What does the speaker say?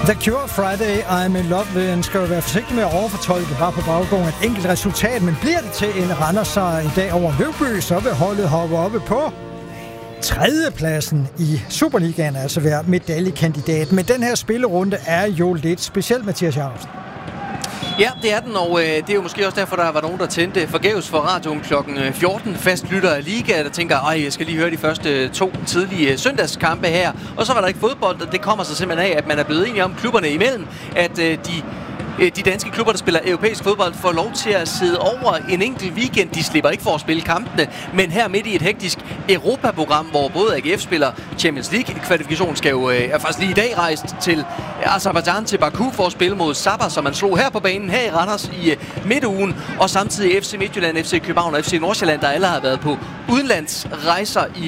The Cure, Friday, I'm in Love. Den skal jo være forsigtig med at overfortolke bare på baggrund af et enkelt resultat, men bliver det til en Randers-sejr i dag over Løvby, så vil holdet hoppe oppe på tredjepladsen i Superligaen, altså være medaljekandidat. Men den her spillerunde er jo lidt speciel, Mathias Jacobsen. Ja, det er den, og det er jo måske også derfor, der var nogen, der tændte forgæves for radioen klokken 14. Fastlytter af Liga, der tænker, jeg skal lige høre de første 2 tidlige søndagskampe her. Og så var der ikke fodbold, og det kommer så simpelthen af, at man er blevet enige om klubberne imellem, at de danske klubber, der spiller europæisk fodbold, får lov til at sidde over en enkelt weekend. De slipper ikke for at spille kampene, men her midt i et hektisk Europa-program, hvor både AGF spiller Champions League-kvalifikation, skal jo faktisk lige i dag rejst til Aserbajdsjan, til Baku, for at spille mod Sabah, som man slog her på banen, her i Randers i midtugen, og samtidig FC Midtjylland, FC København og FC Nordsjælland, der alle har været på udenlandsrejser i